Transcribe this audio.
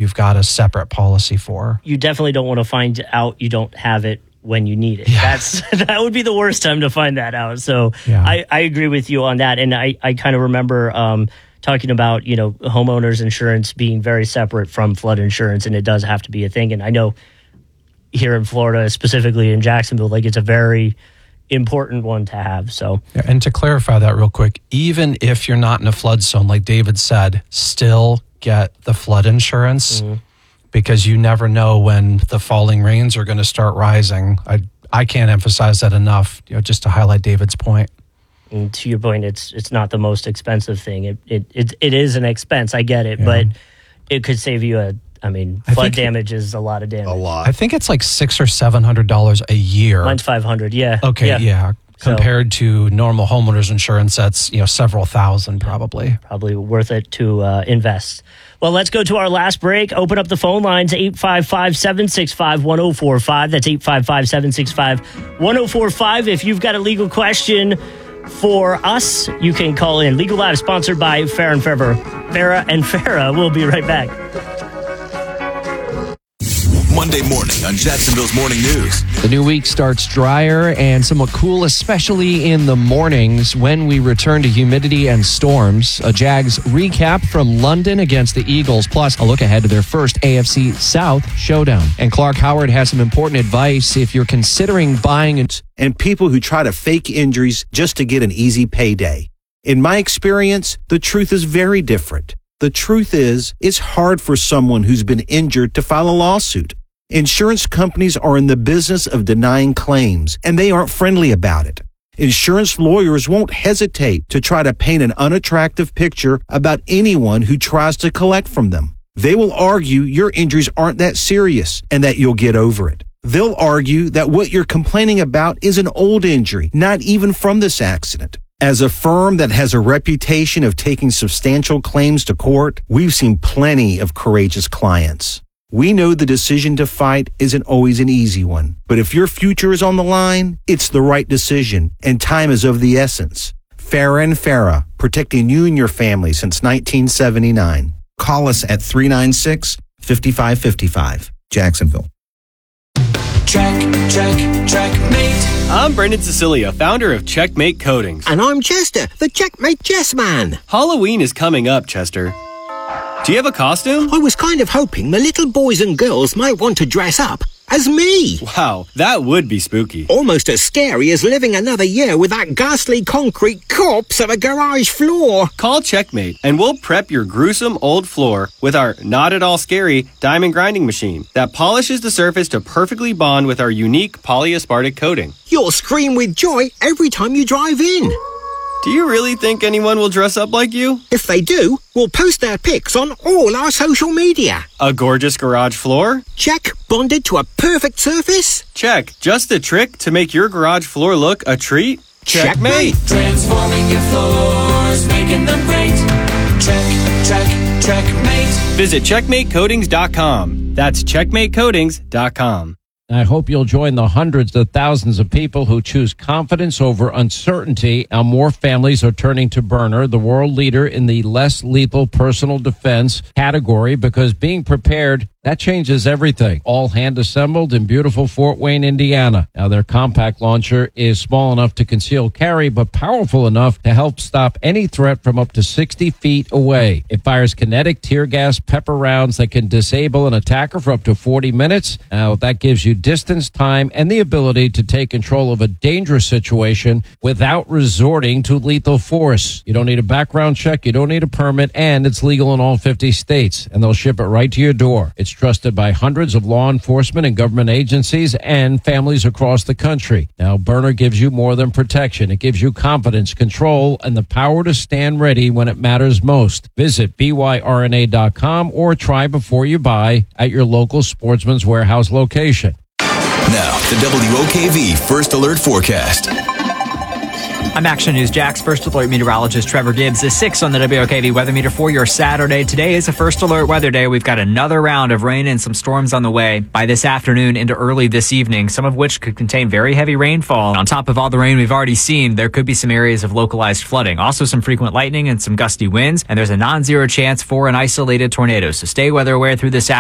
you've got a separate policy for. You definitely don't want to find out you don't have it when you need it. Yeah. That would be the worst time to find that out. So Yeah. I agree with you on that. And I kind of remember talking about, homeowners insurance being very separate from flood insurance, and it does have to be a thing. And I know here in Florida, specifically in Jacksonville, like, it's a very important one to have. So, Yeah, and to clarify that real quick, even if you're not in a flood zone, like David said, still get the flood insurance because you never know when the falling rains are going to start rising. I can't emphasize that enough, just to highlight David's point. and to your point, it's not the most expensive thing. It is an expense. I get it, but it could save you flood damage is a lot of damage. A lot. I think it's like $600 or $700 a year. Mine's $500. Yeah. Okay. Yeah. Compared to normal homeowners insurance, that's several thousand probably. Probably worth it to invest. Well, let's go to our last break. Open up the phone lines, 855-765-1045. That's 855-765-1045. If you've got a legal question for us, you can call in. Legal Lab, sponsored by Farah and Farah. We'll be right back. Monday morning on Jacksonville's Morning News. The new week starts drier and somewhat cool, especially in the mornings when we return to humidity and storms. A Jags recap from London against the Eagles, plus a look ahead to their first AFC South showdown. And Clark Howard has some important advice if you're considering buying it. And people who try to fake injuries just to get an easy payday. In my experience, the truth is very different. The truth is, it's hard for someone who's been injured to file a lawsuit. Insurance companies are in the business of denying claims, and they aren't friendly about it. Insurance lawyers won't hesitate to try to paint an unattractive picture about anyone who tries to collect from them. They will argue your injuries aren't that serious and that you'll get over it. They'll argue that what you're complaining about is an old injury, not even from this accident. As a firm that has a reputation of taking substantial claims to court, we've seen plenty of courageous clients. We know the decision to fight isn't always an easy one, but if your future is on the line, it's the right decision, and time is of the essence. Farah and Farah, protecting you and your family since 1979. Call us at 396-5555, Jacksonville. Checkmate. I'm Brendan Cecilia, founder of Checkmate Coatings. And I'm Chester, the Checkmate Chess Man. Halloween is coming up, Chester. Do you have a costume? I was kind of hoping the little boys and girls might want to dress up as me. Wow, that would be spooky. Almost as scary as living another year with that ghastly concrete corpse of a garage floor. Call Checkmate and we'll prep your gruesome old floor with our not at all scary diamond grinding machine that polishes the surface to perfectly bond with our unique polyaspartic coating. You'll scream with joy every time you drive in. Do you really think anyone will dress up like you? If they do, we'll post their pics on all our social media. A gorgeous garage floor? Check. Bonded to a perfect surface? Check. Just the trick to make your garage floor look a treat? Checkmate. Transforming your floors, making them great. Checkmate. Visit checkmatecoatings.com. That's checkmatecoatings.com. I hope you'll join the hundreds of thousands of people who choose confidence over uncertainty. Now, more families are turning to Byrna, the world leader in the less lethal personal defense category, because being prepared, that changes everything. All hand assembled in beautiful Fort Wayne, Indiana. Now, their compact launcher is small enough to conceal carry, but powerful enough to help stop any threat from up to 60 feet away. It fires kinetic tear gas pepper rounds that can disable an attacker for up to 40 minutes. Now, that gives you distance, time, and the ability to take control of a dangerous situation without resorting to lethal force. You don't need a background check, you don't need a permit, and it's legal in all 50 states, and they'll ship it right to your door. It's trusted by hundreds of law enforcement and government agencies and families across the country. Now, Byrna gives you more than protection. It gives you confidence, control, and the power to stand ready when it matters most. Visit byrna.com or try before you buy at your local Sportsman's Warehouse location. Now, the WOKV First Alert Forecast. I'm Action News Jack's First Alert meteorologist Trevor Gibbs is 6 on the WOKV weather meter for your Saturday. Today is a First Alert weather day. We've got another round of rain and some storms on the way by this afternoon into early this evening, some of which could contain very heavy rainfall. On top of all the rain we've already seen, there could be some areas of localized flooding. Also some frequent lightning and some gusty winds, and there's a non-zero chance for an isolated tornado. So stay weather aware through this afternoon.